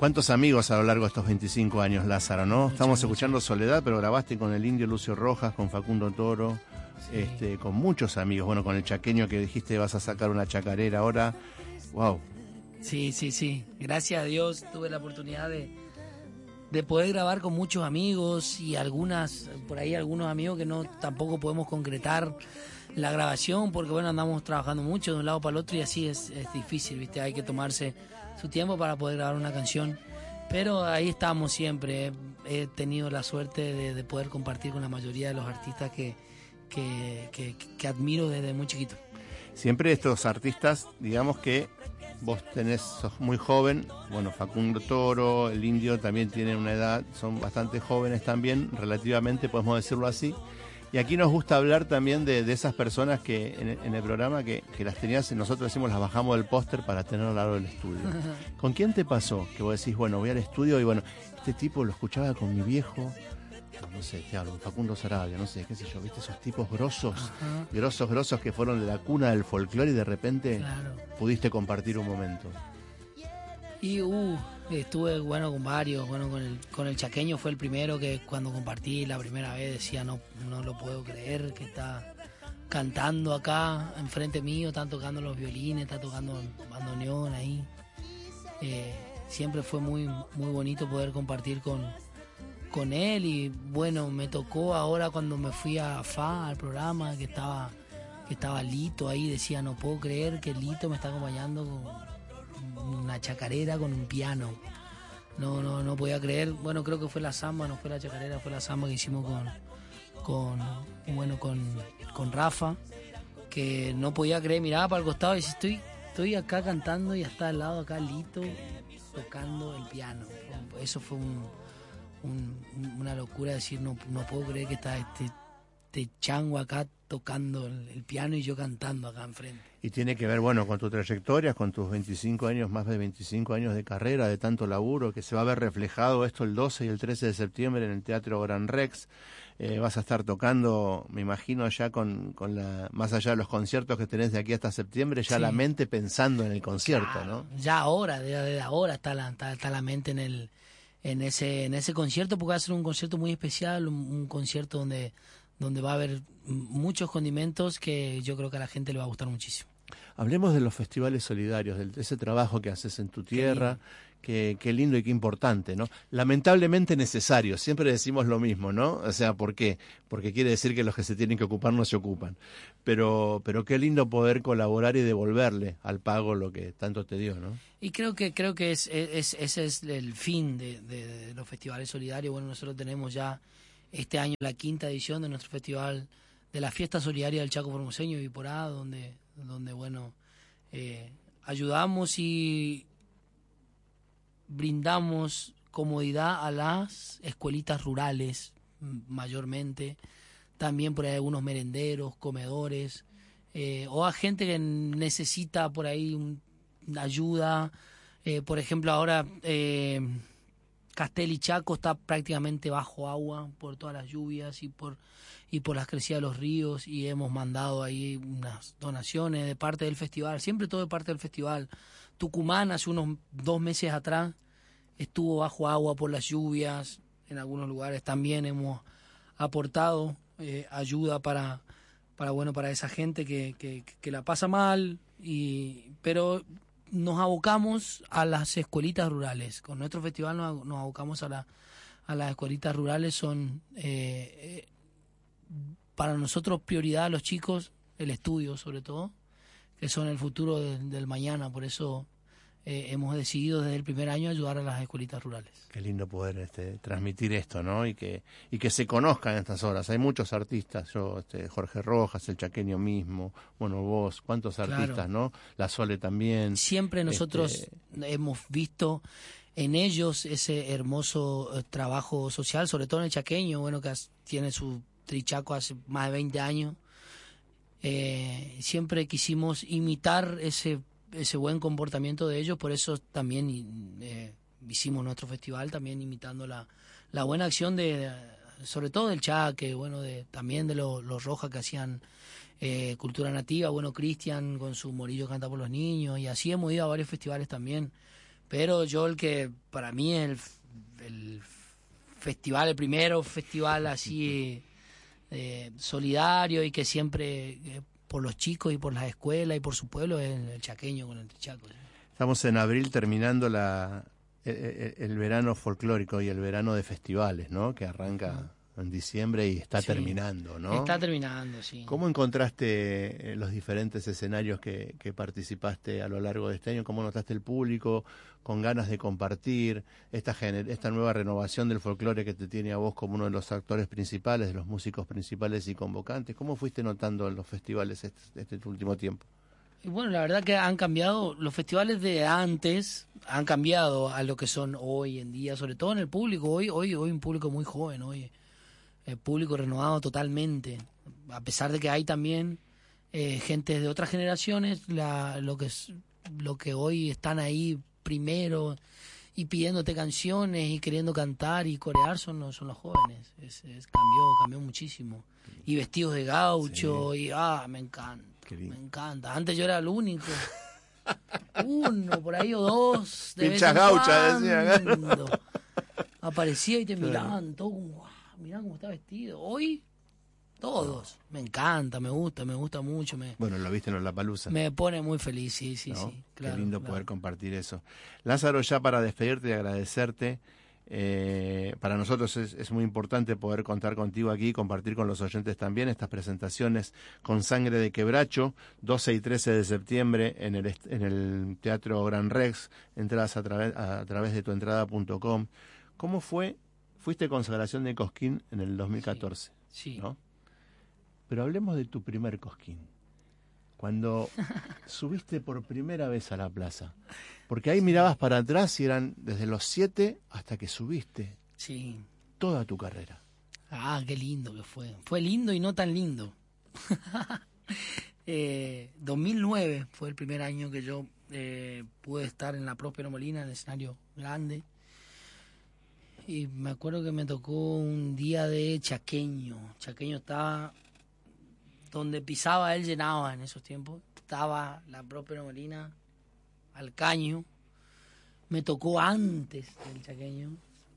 ¿Cuántos amigos a lo largo de estos 25 años, Lázaro, no? Estamos escuchando Soledad, pero grabaste con el Indio Lucio Rojas, con Facundo Toro, con muchos amigos. Bueno, con el chaqueño que dijiste vas a sacar una chacarera ahora. ¡Wow! Sí. Gracias a Dios tuve la oportunidad de poder grabar con muchos amigos y algunos amigos que tampoco podemos concretar la grabación porque bueno, andamos trabajando mucho de un lado para el otro y así es difícil, ¿viste? Hay que tomarse su tiempo para poder grabar una canción, pero ahí estamos siempre. He tenido la suerte de poder compartir con la mayoría de los artistas que admiro desde muy chiquito. Siempre estos artistas, digamos que vos sos muy joven, bueno, Facundo Toro, el Indio también tienen una edad, son bastante jóvenes también, relativamente, podemos decirlo así. Y aquí nos gusta hablar también de esas personas que en el programa que las tenías, nosotros decimos las bajamos del póster para tenerlo al lado del estudio. ¿Con quién te pasó? Que vos decís, bueno, voy al estudio y bueno, este tipo lo escuchaba con mi viejo, no sé, te hablo, Facundo Sarabia, no sé, qué sé yo, viste esos tipos grosos que fueron de la cuna del folclore y de repente pudiste compartir un momento. Y estuve con varios, con el chaqueño fue el primero que cuando compartí la primera vez decía no lo puedo creer que está cantando acá enfrente mío, están tocando los violines, está tocando bandoneón ahí. Siempre fue muy, muy bonito poder compartir con él y bueno, me tocó ahora cuando me fui a FA, al programa, que estaba Lito ahí, decía no puedo creer que Lito me está acompañando con una chacarera con un piano. No podía creer. Bueno, creo que fue la samba, no fue la chacarera, fue la samba que hicimos con Rafa, que no podía creer, miraba para el costado y decía, estoy acá cantando y hasta al lado acá Lito tocando el piano. Eso fue una locura, decir no puedo creer que está este chango acá tocando el piano y yo cantando acá enfrente. Y tiene que ver, bueno, con tu trayectoria, con tus 25 años, más de 25 años de carrera, de tanto laburo, que se va a ver reflejado esto el 12 y el 13 de septiembre en el Teatro Gran Rex. Vas a estar tocando, me imagino, ya con más allá de los conciertos que tenés de aquí hasta septiembre, ya la mente pensando en el concierto, ¿no? Ya ahora, desde ahora está la mente en ese concierto, porque va a ser un concierto muy especial, un concierto donde va a haber muchos condimentos que yo creo que a la gente le va a gustar muchísimo. Hablemos de los festivales solidarios, de ese trabajo que haces en tu tierra, qué lindo y qué importante, ¿no? Lamentablemente necesario, siempre decimos lo mismo, ¿no? O sea, ¿por qué? Porque quiere decir que los que se tienen que ocupar no se ocupan. Pero qué lindo poder colaborar y devolverle al pago lo que tanto te dio, ¿no? Y creo que ese es el fin de los festivales solidarios. Bueno, nosotros tenemos ya este año la 5ª edición de nuestro festival de la Fiesta Solidaria del Chaco Formoseño y Viporá, donde bueno, ayudamos y brindamos comodidad a las escuelitas rurales mayormente, también por ahí algunos merenderos, comedores, o a gente que necesita por ahí ayuda. Por ejemplo, ahora Castel y Chaco está prácticamente bajo agua por todas las lluvias y por las crecidas de los ríos, y hemos mandado ahí unas donaciones de parte del festival, siempre todo de parte del festival. Tucumán hace unos 2 meses atrás estuvo bajo agua por las lluvias, en algunos lugares también hemos aportado ayuda para esa gente que la pasa mal, pero nos abocamos a las escuelitas rurales. Con nuestro festival nos abocamos a las escuelitas rurales. Son para nosotros prioridad a los chicos, el estudio sobre todo, que son el futuro del mañana. Por eso hemos decidido desde el primer año ayudar a las escuelitas rurales. Qué lindo poder transmitir esto, ¿no? Y que se conozcan estas horas. Hay muchos artistas, Jorge Rojas, el chaqueño mismo, bueno, vos, cuántos artistas, claro, ¿no? La Sole también. Siempre nosotros hemos visto en ellos ese hermoso trabajo social, sobre todo en el chaqueño, bueno, que tiene su trichaco hace más de 20 años. Siempre quisimos imitar ese buen comportamiento de ellos, por eso también hicimos nuestro festival también imitando la buena acción sobre todo del Chaque, bueno, también de los Rojas que hacían cultura nativa, bueno, Cristian con su Morillo Canta por los Niños, y así hemos ido a varios festivales también, Pero yo para mí es el festival, el primero festival así solidario y que siempre por los chicos y por las escuelas y por su pueblo es el chaqueño con el Chaco. Estamos en abril terminando el verano folclórico y el verano de festivales, ¿no? Que arranca en diciembre y está terminando, ¿no? Está terminando, sí. ¿Cómo encontraste los diferentes escenarios que participaste a lo largo de este año? ¿Cómo notaste el público con ganas de compartir esta nueva renovación del folclore que te tiene a vos como uno de los actores principales, de los músicos principales y convocantes? ¿Cómo fuiste notando en los festivales este último tiempo? Y bueno, la verdad que han cambiado, los festivales de antes han cambiado a lo que son hoy en día, sobre todo en el público. Hoy un público muy joven, hoy el público renovado totalmente, a pesar de que hay también gente de otras generaciones, lo que hoy están ahí primero y pidiéndote canciones y queriendo cantar y corear son los jóvenes. Cambió muchísimo. Y vestidos de gaucho, sí. Y me encanta. Antes yo era el único. Uno, por ahí o dos. Pinchas gauchas, decía. Aparecía y te miraban todo como, mirá cómo está vestido. Hoy, todos. Me encanta, me gusta mucho. Bueno, lo viste en Lollapalooza. Me pone muy feliz, sí, ¿No? sí. Claro, qué lindo poder compartir eso. Lázaro, ya para despedirte y agradecerte, para nosotros es muy importante poder contar contigo aquí y compartir con los oyentes también estas presentaciones con Sangre de Quebracho, 12 y 13 de septiembre en el Teatro Gran Rex, entradas a través de tuentrada.com. ¿Cómo fue? Fuiste consagración de Cosquín en el 2014, sí. ¿no? Pero hablemos de tu primer Cosquín. Cuando subiste por primera vez a la plaza. Porque ahí mirabas para atrás y eran desde los 7 hasta que subiste. Sí. Toda tu carrera. Qué lindo que fue. Fue lindo y no tan lindo. 2009 fue el primer año que yo pude estar en la Próspero Molina, en el escenario grande. Y me acuerdo que me tocó un día de Chaqueño. Chaqueño estaba... Donde pisaba él llenaba en esos tiempos. Estaba la Próspero Molina al caño. Me tocó antes del Chaqueño.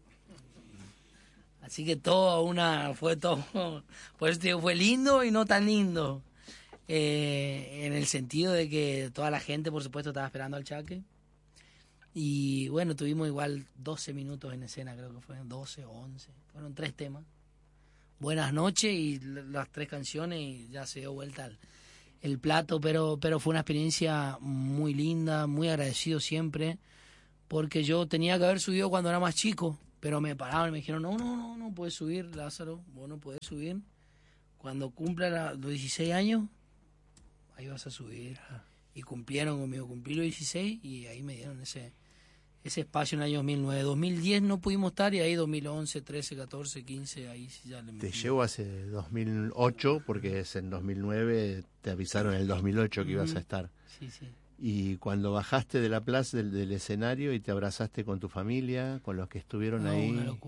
Así que fue todo. Por eso digo, fue lindo y no tan lindo. En el sentido de que toda la gente, por supuesto, estaba esperando al Chaque. Y bueno, tuvimos igual 12 minutos en escena, creo que fueron 12 o 11. Fueron 3 temas. Buenas noches y las 3 canciones y ya se dio vuelta el plato, pero fue una experiencia muy linda, muy agradecido siempre, porque yo tenía que haber subido cuando era más chico, pero me pararon y me dijeron, no puedes subir, Lázaro, vos no puedes subir. Cuando cumpla los 16 años, ahí vas a subir. Y cumplieron conmigo, cumplí los 16 y ahí me dieron ese espacio en el año 2009. 2010 no pudimos estar y ahí 2011, 13, 14, 15, ahí sí ya le metí. Te llevo hace 2008 porque es en 2009, te avisaron en el 2008 que ibas a estar. Sí, sí. Y cuando bajaste de la plaza del escenario y te abrazaste con tu familia, con los que estuvieron ahí.